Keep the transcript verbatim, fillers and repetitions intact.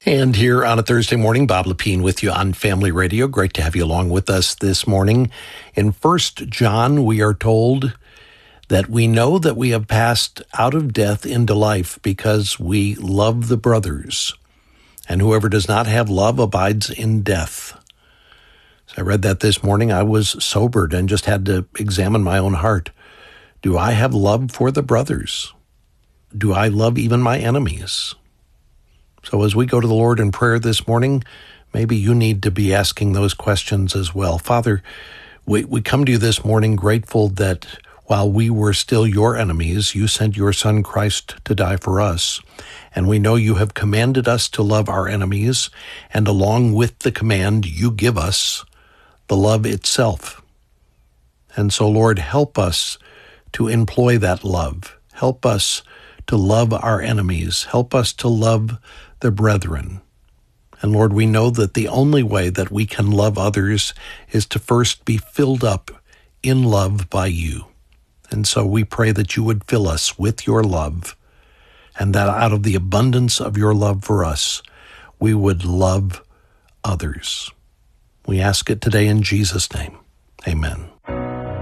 And here on a Thursday morning, Bob Lepine with you on Family Radio. Great to have you along with us this morning. In First John, we are told that we know that we have passed out of death into life because we love the brothers. And whoever does not have love abides in death. So I read that this morning. I was sobered and just had to examine my own heart. Do I have love for the brothers? Do I love even my enemies? So as we go to the Lord in prayer this morning, maybe you need to be asking those questions as well. Father, we, we come to you this morning grateful that while we were still your enemies, you sent your Son Christ to die for us. And we know you have commanded us to love our enemies, and along with the command, you give us the love itself. And so, Lord, help us to employ that love. Help us to love our enemies. Help us to love the brethren. And Lord, we know that the only way that we can love others is to first be filled up in love by you. And so we pray that you would fill us with your love, and that out of the abundance of your love for us, we would love others. We ask it today in Jesus' name. Amen.